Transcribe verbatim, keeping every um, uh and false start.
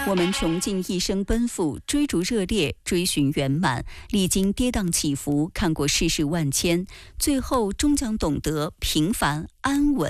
我们穷尽一生奔赴，追逐热烈，追寻圆满，历经跌宕起伏，看过世事万千，最后终将懂得平凡安稳